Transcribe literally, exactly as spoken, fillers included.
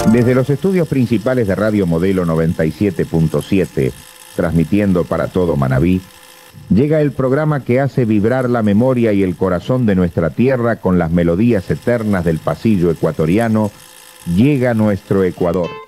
Desde los estudios principales de Radio Modelo noventa y siete punto siete, transmitiendo para todo Manabí, llega el programa que hace vibrar la memoria y el corazón de nuestra tierra con las melodías eternas del pasillo ecuatoriano. Llega nuestro Ecuador.